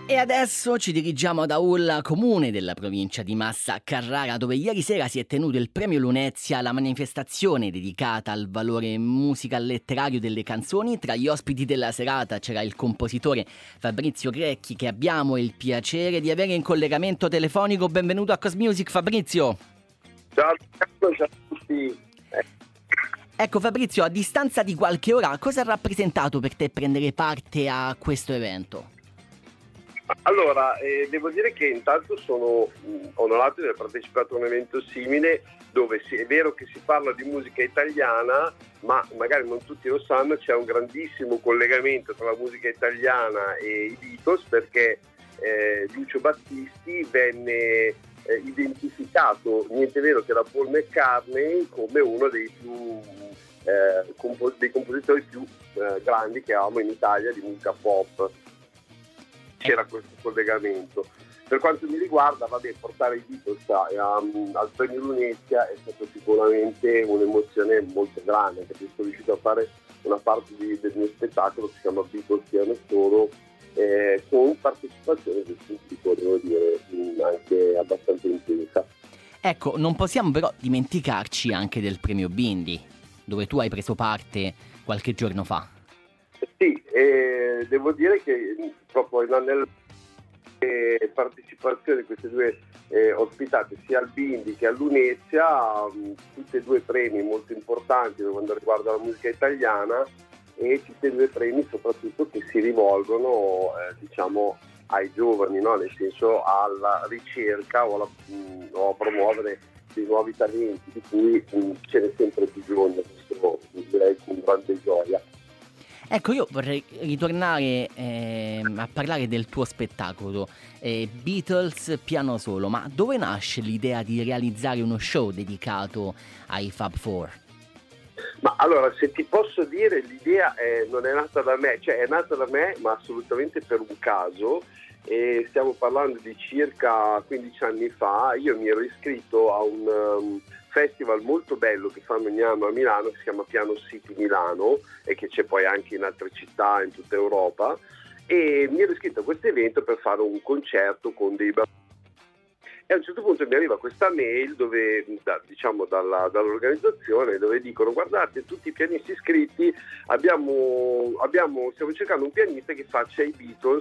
E adesso ci dirigiamo ad Aulla, comune della provincia di Massa Carrara, dove ieri sera si è tenuto il premio Lunezia, la manifestazione dedicata al valore musical letterario delle canzoni. Tra gli ospiti della serata c'era il compositore Fabrizio Grecchi, che abbiamo il piacere di avere in collegamento telefonico. Benvenuto a Cosmusic, Fabrizio. Ciao a tutti. Ecco Fabrizio, a distanza di qualche ora, cosa ha rappresentato per te prendere parte a questo evento? Allora, devo dire che intanto sono onorato di aver partecipato a un evento simile dove è vero che si parla di musica italiana, ma magari non tutti lo sanno, c'è un grandissimo collegamento tra la musica italiana e i Beatles, perché Lucio Battisti venne identificato, niente meno che da Paul McCartney, come uno dei dei compositori più grandi che avevamo in Italia di musica pop. C'era questo collegamento. Per quanto mi riguarda, portare i Beatles al premio Lunezia è stato sicuramente un'emozione molto grande, perché sono riuscito a fare una parte del mio spettacolo che si chiama Beatles Piano Solo, con partecipazione del pubblico, devo dire, anche abbastanza intensa. Ecco, non possiamo però dimenticarci anche del premio Bindi, dove tu hai preso parte qualche giorno fa. Sì, devo dire che proprio nella partecipazione di queste due ospitate, sia al Bindi che all'Unezia, tutti e due premi molto importanti per quanto riguarda la musica italiana, e tutti e due premi soprattutto che si rivolgono ai giovani, no? Nel senso alla ricerca o a promuovere dei nuovi talenti di cui ce n'è sempre bisogno, questo direi con grande gioia. Ecco, io vorrei ritornare a parlare del tuo spettacolo, Beatles Piano Solo, ma dove nasce l'idea di realizzare uno show dedicato ai Fab Four? Ma allora, se ti posso dire, l'idea non è nata da me, cioè è nata da me, ma assolutamente per un caso, e stiamo parlando di circa 15 anni fa. Io mi ero iscritto a un festival molto bello che fanno ogni anno a Milano, che si chiama Piano City Milano, e che c'è poi anche in altre città in tutta Europa, e mi ero iscritto a questo evento per fare un concerto con dei bambini. E a un certo punto mi arriva questa mail dall'organizzazione, dove dicono: guardate, tutti i pianisti iscritti, stiamo cercando un pianista che faccia i Beatles